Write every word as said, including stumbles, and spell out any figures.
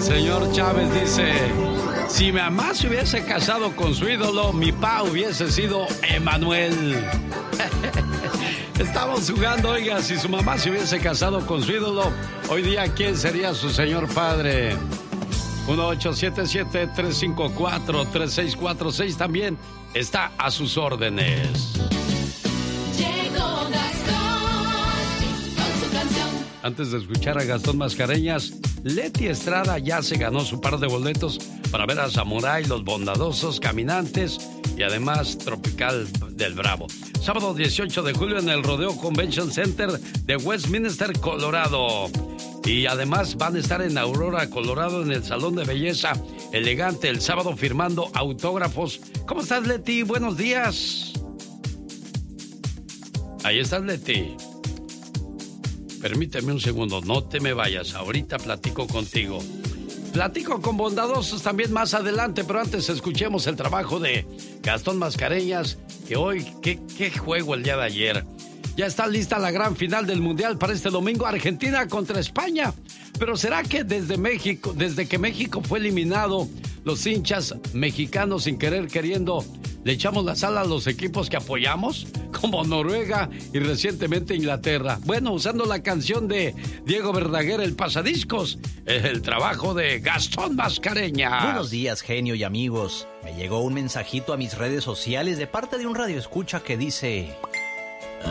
señor Chávez dice: si mi mamá se hubiese casado con su ídolo, mi pa hubiese sido Emanuel. Estamos jugando, oiga, si su mamá se hubiese casado con su ídolo, hoy día, ¿quién sería su señor padre? uno ocho siete siete, tres cinco cuatro, tres seis cuatro seis también está a sus órdenes. Llegó Gastón con su canción. Antes de escuchar a Gastón Mascareñas, Leti Estrada ya se ganó su par de boletos para ver a Samurai, Los Bondadosos, Caminantes y además Tropical del Bravo. Sábado dieciocho de julio en el Rodeo Convention Center de Westminster, Colorado. Y además van a estar en Aurora, Colorado, en el Salón de Belleza Elegante el sábado firmando autógrafos. ¿Cómo estás, Leti? Buenos días. Ahí estás, Leti. Permíteme un segundo, no te me vayas. Ahorita platico contigo. Platico con Bondadosos también más adelante, pero antes escuchemos el trabajo de Gastón Mascareñas, que hoy, qué, qué juego el día de ayer. Ya está lista la gran final del Mundial para este domingo, Argentina contra España. Pero ¿será que desde México, desde que México fue eliminado, los hinchas mexicanos sin querer queriendo le echamos la sal a los equipos que apoyamos? Como Noruega y recientemente Inglaterra. Bueno, usando la canción de Diego Verdaguer, El Pasadiscos, es el trabajo de Gastón Mascareñas. Buenos días, genio y amigos. Me llegó un mensajito a mis redes sociales de parte de un radioescucha que dice: